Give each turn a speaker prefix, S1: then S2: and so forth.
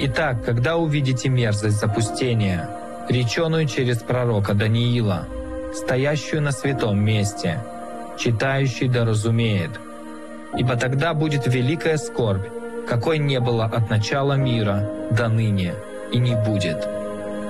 S1: Итак, когда увидите мерзость запустения, реченую через пророка Даниила, стоящую на святом месте, читающий да разумеет, ибо тогда будет великая скорбь, какой не было от начала мира до ныне и не будет.